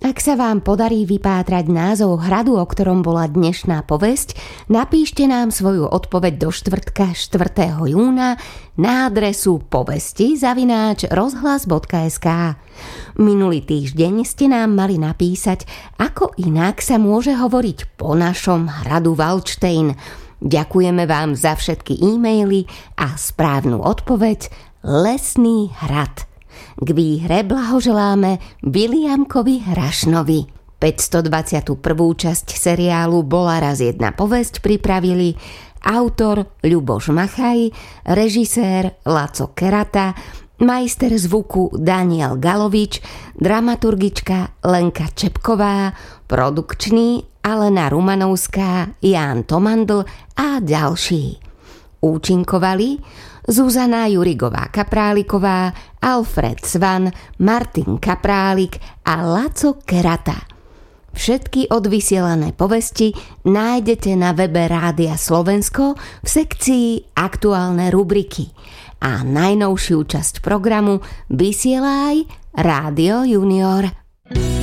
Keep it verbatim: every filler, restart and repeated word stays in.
Ak sa vám podarí vypátrať názov hradu, o ktorom bola dnešná povesť, napíšte nám svoju odpoveď do štvrtka štvrtého júna na adresu povesti zavináč rozhlas bodka es ká. Minulý týždeň ste nám mali napísať, ako inak sa môže hovoriť po našom hradu Valdštejn. Ďakujeme vám za všetky e-maily a správnu odpoveď Lesný hrad. K výhre blahoželáme Viliamkovi Hrašnovi. päťstodvadsiatu prvú časť seriálu Bola raz jedna povesť pripravili autor Ľuboš Machaj, režisér Laco Kerata, majster zvuku Daniel Galovič, dramaturgička Lenka Čepková, produkčný Alena Rumanovská, Ján Tomandl a ďalší. Účinkovali Zuzana Jurigová-Kapráliková, Alfred Svan, Martin Kaprálik a Laco Kerata. Všetky odvysielané povesti nájdete na webe Rádia Slovensko v sekcii Aktuálne rubriky. A najnovšiu časť programu vysiela aj Rádio Junior.